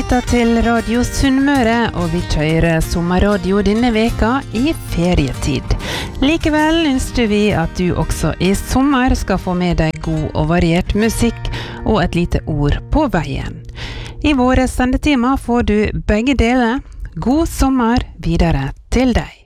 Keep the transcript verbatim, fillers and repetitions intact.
lytter til Radio Sunnmøre, og vi kjører sommerradio denne veka i ferietid. Likevel ønsker vi at du også i sommer skal få med deg god og variert musikk og et lite ord på veien. I våre sendetimer får du begge deler. God sommer videre til deg.